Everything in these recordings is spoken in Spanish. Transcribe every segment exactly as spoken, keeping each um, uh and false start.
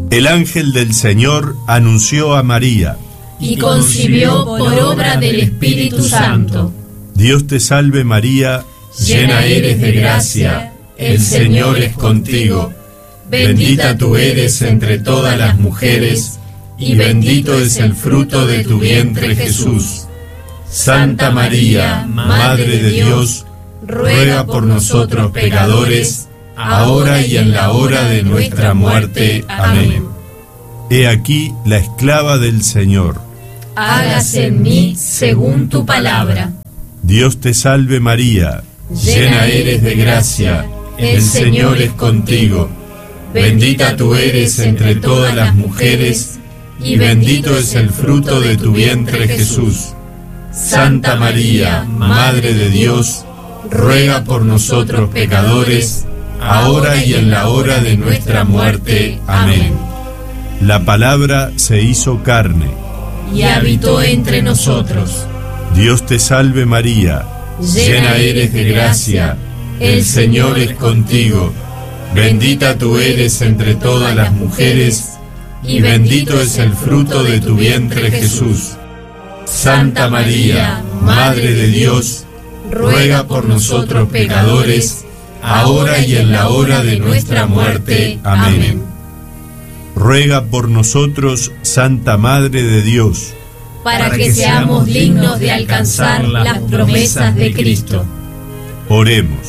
El ángel del Señor anunció a María, y concibió por obra del Espíritu Santo. Dios te salve María, llena eres de gracia, el Señor es contigo. Bendita tú eres entre todas las mujeres, y bendito es el fruto de tu vientre Jesús. Santa María, Madre de Dios, ruega por nosotros pecadores, ahora y en la hora de nuestra muerte. Amén. He aquí la esclava del Señor. Hágase en mí según tu palabra. Dios te salve María, llena eres de gracia, el Señor es contigo. Bendita tú eres entre todas las mujeres, y bendito es el fruto de tu vientre Jesús. Santa María, Madre de Dios, ruega por nosotros pecadores, ahora y en la hora de nuestra muerte. Amén. La palabra se hizo carne y habitó entre nosotros. Dios te salve María, llena eres de gracia, el Señor es contigo. Bendita tú eres entre todas las mujeres, y bendito es el fruto de tu vientre Jesús. Santa María, Madre de Dios, ruega por nosotros pecadores, ahora y en la hora de nuestra muerte. Amén. Ruega por nosotros, Santa Madre de Dios, para que seamos dignos de alcanzar las promesas de Cristo. Oremos.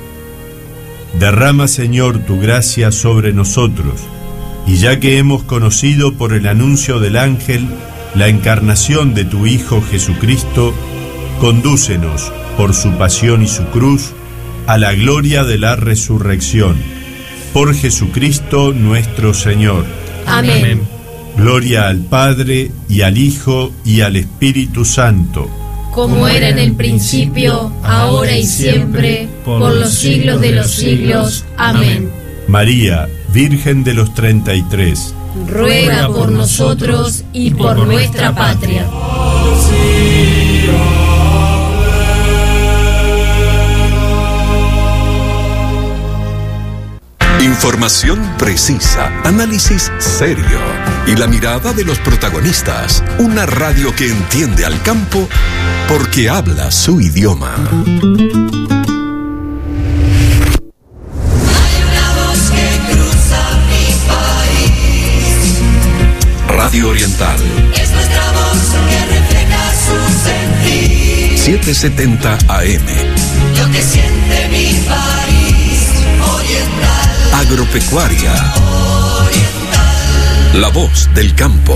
Derrama, Señor, tu gracia sobre nosotros, y ya que hemos conocido por el anuncio del ángel la encarnación de tu Hijo Jesucristo, condúcenos, por su pasión y su cruz, a la gloria de la resurrección. Por Jesucristo nuestro Señor. Amén. Gloria al Padre, y al Hijo, y al Espíritu Santo. Como era en el principio, ahora y siempre, por los siglos de los siglos. Amén. María, Virgen de los treinta y tres, ruega por nosotros y por nuestra patria. Información precisa, análisis serio y la mirada de los protagonistas. Una radio que entiende al campo porque habla su idioma. Radio Oriental. Es nuestra voz que refleja su sentir. setecientos setenta A M. Lo que siente mi país. Oriental. Agropecuaria. Oriental. La voz del campo.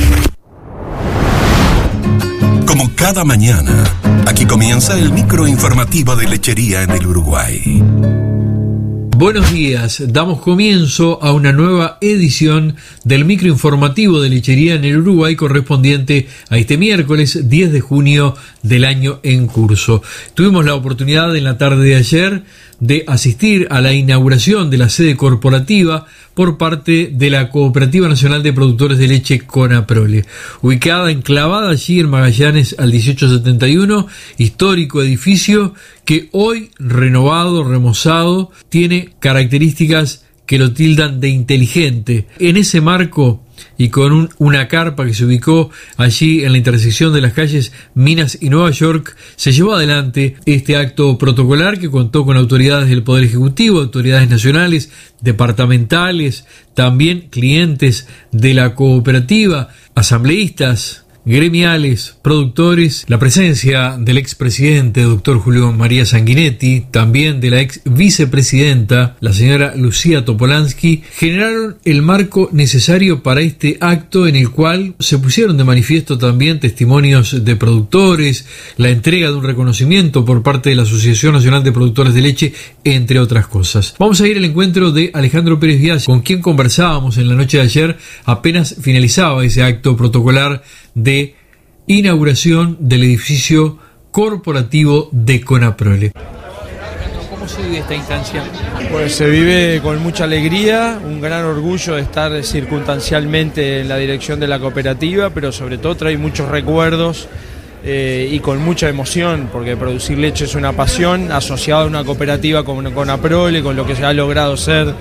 Como cada mañana, aquí comienza el microinformativo de lechería en el Uruguay. Buenos días, damos comienzo a una nueva edición del microinformativo de lechería en el Uruguay correspondiente a este miércoles diez de junio del año en curso. Tuvimos la oportunidad en la tarde de ayer de asistir a la inauguración de la sede corporativa por parte de la Cooperativa Nacional de Productores de Leche Conaprole, ubicada enclavada allí en Magallanes al dieciocho setenta y uno, histórico edificio que hoy renovado, remozado, tiene características que lo tildan de inteligente. En ese marco y con un, una carpa que se ubicó allí en la intersección de las calles Minas y Nueva York, se llevó adelante este acto protocolar que contó con autoridades del Poder Ejecutivo, autoridades nacionales, departamentales, también clientes de la cooperativa, asambleístas, gremiales, productores, la presencia del expresidente doctor Julio María Sanguinetti, también de la ex vicepresidenta, la señora Lucía Topolansky, generaron el marco necesario para este acto en el cual se pusieron de manifiesto también testimonios de productores, la entrega de un reconocimiento por parte de la Asociación Nacional de Productores de Leche, entre otras cosas. Vamos a ir al encuentro de Alejandro Pérez Biasi, con quien conversábamos en la noche de ayer, apenas finalizaba ese acto protocolar de inauguración del edificio corporativo de Conaprole. ¿Cómo se vive esta instancia? Pues se vive con mucha alegría, un gran orgullo de estar circunstancialmente en la dirección de la cooperativa, pero sobre todo trae muchos recuerdos eh, y con mucha emoción, porque producir leche es una pasión, asociada a una cooperativa como Conaprole, con lo que se ha logrado ser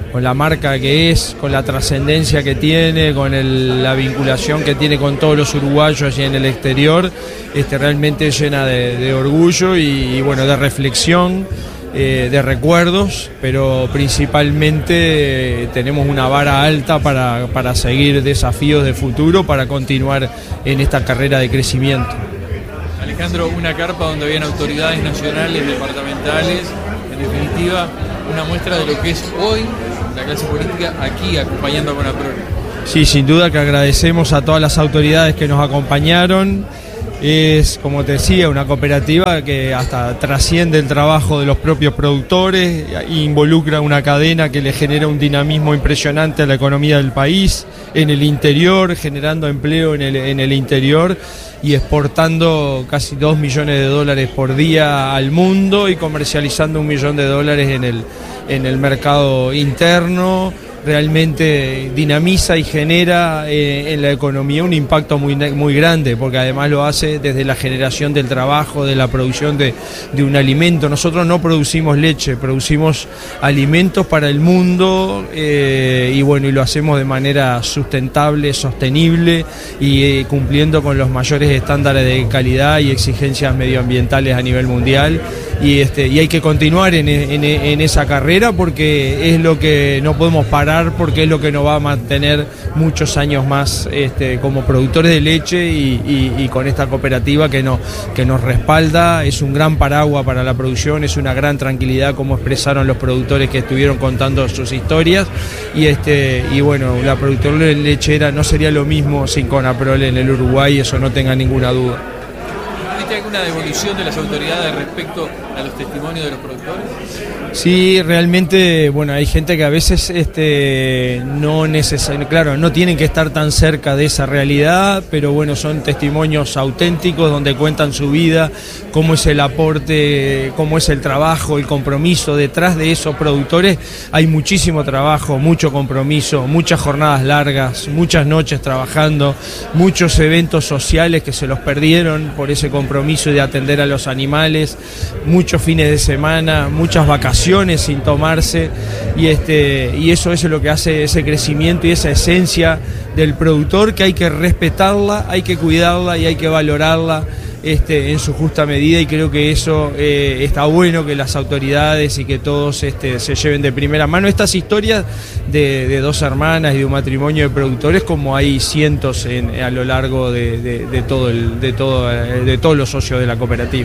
con la marca que es, con la trascendencia que tiene, con el, la vinculación que tiene con todos los uruguayos allí en el exterior, este, realmente llena de, de orgullo y, y bueno, de reflexión, eh, de recuerdos, pero principalmente eh, tenemos una vara alta para, para seguir desafíos de futuro, para continuar en esta carrera de crecimiento. Alejandro, una carpa donde habían autoridades nacionales, departamentales, en definitiva, una muestra de lo que es hoy la clase política aquí acompañando a CONAPROLE. Sí, sin duda que agradecemos a todas las autoridades que nos acompañaron. Es, como te decía, una cooperativa que hasta trasciende el trabajo de los propios productores, involucra una cadena que le genera un dinamismo impresionante a la economía del país, en el interior, generando empleo en el, en el interior y exportando casi dos millones de dólares por día al mundo y comercializando un millón de dólares en el, en el mercado interno. Realmente dinamiza y genera eh, en la economía un impacto muy, muy grande, porque además lo hace desde la generación del trabajo, de la producción de, de un alimento. Nosotros no producimos leche, producimos alimentos para el mundo eh, y bueno, y lo hacemos de manera sustentable, sostenible y eh, cumpliendo con los mayores estándares de calidad y exigencias medioambientales a nivel mundial. Y, este, y hay que continuar en, en, en esa carrera porque es lo que no podemos parar, porque es lo que nos va a mantener muchos años más este, como productores de leche y, y, y con esta cooperativa que, no, que nos respalda. Es un gran paraguas para la producción, es una gran tranquilidad, como expresaron los productores que estuvieron contando sus historias. Y, este, y bueno, la productora lechera no sería lo mismo sin CONAPROLE en el Uruguay, eso no tenga ninguna duda. ¿Hay alguna devolución de las autoridades respecto a los testimonios de los productores? Sí, realmente, bueno, hay gente que a veces este, no necesariamente, claro, no tienen que estar tan cerca de esa realidad, pero bueno, son testimonios auténticos donde cuentan su vida, cómo es el aporte, cómo es el trabajo, el compromiso. Detrás de esos productores hay muchísimo trabajo, mucho compromiso, muchas jornadas largas, muchas noches trabajando, muchos eventos sociales que se los perdieron por ese compromiso de atender a los animales, muchos fines de semana, muchas vacaciones sin tomarse y este y eso es lo que hace ese crecimiento y esa esencia del productor, que hay que respetarla, hay que cuidarla y hay que valorarla este, en su justa medida, y creo que eso eh, está bueno que las autoridades y que todos este, se lleven de primera mano estas historias de, de dos hermanas y de un matrimonio de productores, como hay cientos en, a lo largo de, de, de todo el, de todo de todos los socios de la cooperativa.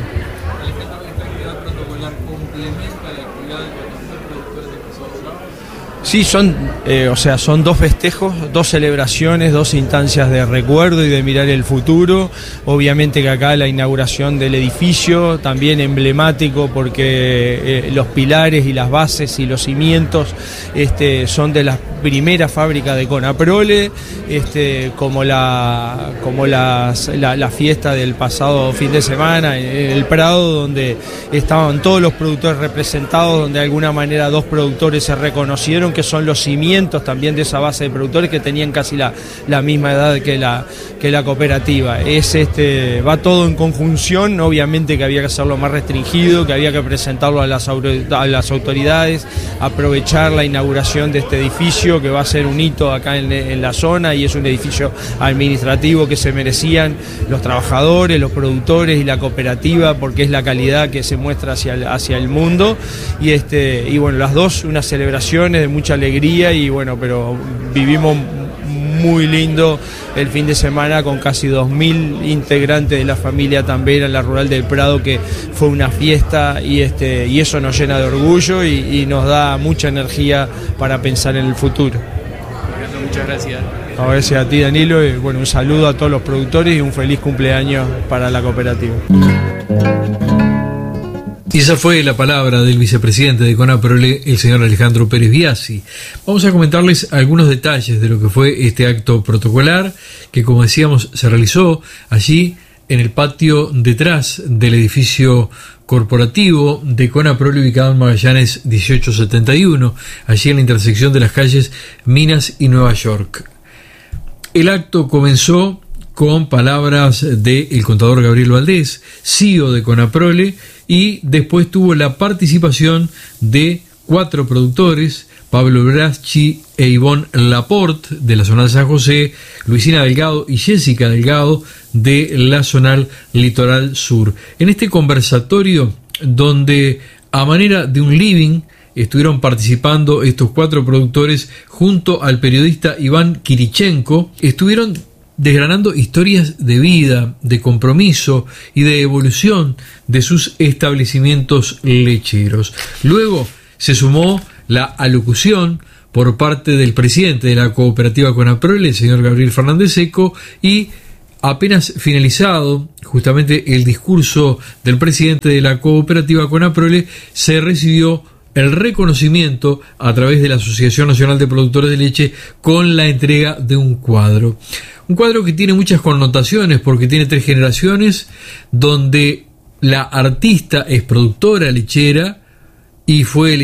Sí, son, eh, o sea, son dos festejos, dos celebraciones, dos instancias de recuerdo y de mirar el futuro. Obviamente que acá la inauguración del edificio, también emblemático porque eh, los pilares y las bases y los cimientos este, son de las primeras fábricas de CONAPROLE, este, como la como las, la, la fiesta del pasado fin de semana en el Prado, donde estaban todos los productores representados, donde de alguna manera dos productores se reconocieron, que son los cimientos también de esa base de productores que tenían casi la, la misma edad que la, que la cooperativa. Es este, va todo en conjunción, obviamente que había que hacerlo más restringido, que había que presentarlo a las, a las autoridades, aprovechar la inauguración de este edificio que va a ser un hito acá en, en la zona, y es un edificio administrativo que se merecían los trabajadores, los productores y la cooperativa, porque es la calidad que se muestra hacia el, hacia el mundo. Y, este, y bueno, las dos, unas celebraciones de mucha alegría, y bueno, pero vivimos muy lindo el fin de semana con casi dos mil integrantes de la familia Tambera en la Rural del Prado, que fue una fiesta, y este y eso nos llena de orgullo y, y nos da mucha energía para pensar en el futuro. Muchas gracias. No, gracias a ti, Danilo, y bueno, un saludo a todos los productores y un feliz cumpleaños para la cooperativa. Y esa fue la palabra del vicepresidente de CONAPROLE, el señor Alejandro Pérez Biasi. Vamos a comentarles algunos detalles de lo que fue este acto protocolar, que, como decíamos, se realizó allí en el patio detrás del edificio corporativo de CONAPROLE, ubicado en Magallanes dieciocho setenta y uno, allí en la intersección de las calles Minas y Nueva York. El acto comenzó con palabras del contador Gabriel Valdés, C E O de CONAPROLE, y después tuvo la participación de cuatro productores Pablo Braschi e Ivonne Laporte de la Zonal San José, Luisina Delgado y Jessica Delgado de la Zonal Litoral Sur. En este conversatorio, donde a manera de un living estuvieron participando estos cuatro productores junto al periodista Iván Kirichenko, estuvieron desgranando historias de vida, de compromiso y de evolución de sus establecimientos lecheros. Luego se sumó la alocución por parte del presidente de la cooperativa Conaprole, el señor Gabriel Fernández Seco, y apenas finalizado justamente el discurso del presidente de la cooperativa Conaprole, se recibió el reconocimiento a través de la Asociación Nacional de Productores de Leche con la entrega de un cuadro. Un cuadro que tiene muchas connotaciones porque tiene tres generaciones, donde la artista es productora lechera y fue